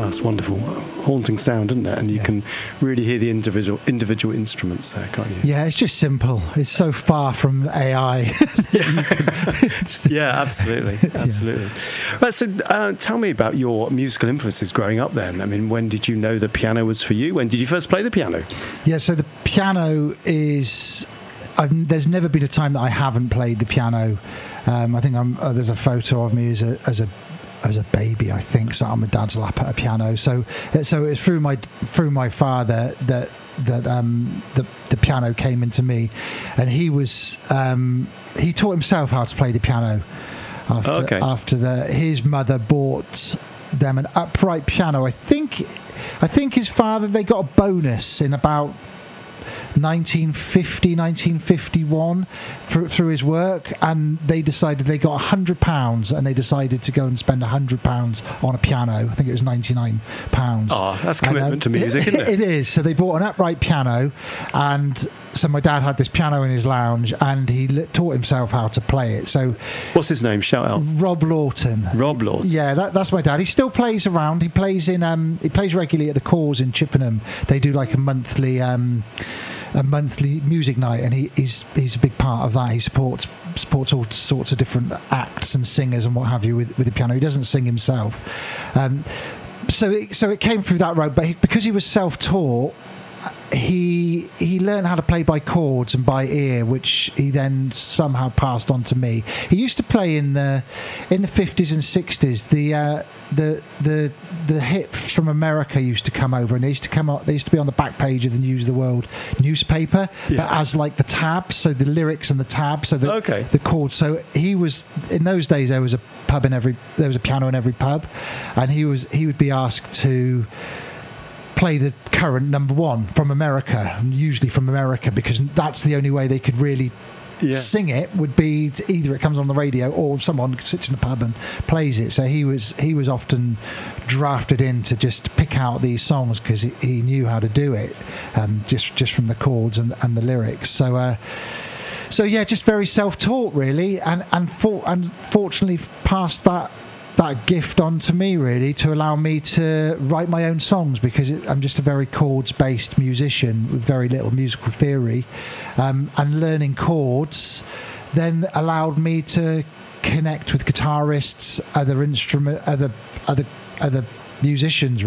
That's wonderful. Haunting sound, isn't it? And you can really hear the individual instruments there, can't you? Yeah, it's just simple. It's so far from AI. Yeah, absolutely. Right, so tell me about your musical influences growing up then. I mean, when did you know the piano was for you? When did you first play the piano? Yeah, so the piano is... there's never been a time that I haven't played the piano. I think there's a photo of me as a baby, I think, sat on my dad's lap at a piano. So it's through my father that the piano came into me, and he taught himself how to play the piano. After his mother bought them an upright piano. I think his father, they got a bonus in about 1951 through his work, and they decided they got £100, and they decided to go and spend £100 on a piano. I think it was £99. Oh, that's commitment to music, isn't it? It is. So they bought an upright piano, and so my dad had this piano in his lounge, and he taught himself how to play it. So, what's his name? Shout out. Rob Lawton. Rob Lawton. Yeah, that's my dad. He still plays around. He plays regularly at the Cause in Chippenham. They do like a monthly music night, and he's a big part of that. He supports all sorts of different acts and singers and what have you with the piano. He doesn't sing himself, so it came through that road. But because he was self-taught, he learned how to play by chords and by ear, which he then somehow passed on to me. He used to play in the 50s and 60s. The hits from America used to come over, and they used to be on the back page of the News of the World newspaper, but as like the tabs, so the lyrics and the tabs, so the chords. So he was, in those days there was a piano in every pub, and he would be asked to play the current number one from America, usually from America, because that's the only way they could really sing it, would be either it comes on the radio or someone sits in the pub and plays it. So he was often drafted in to just pick out these songs because he knew how to do it, just from the chords and the lyrics. So yeah, just very self-taught really, and fortunately passed that gift on to me, really, to allow me to write my own songs, because I'm just a very chords-based musician with very little musical theory, and learning chords then allowed me to connect with guitarists, other musicians,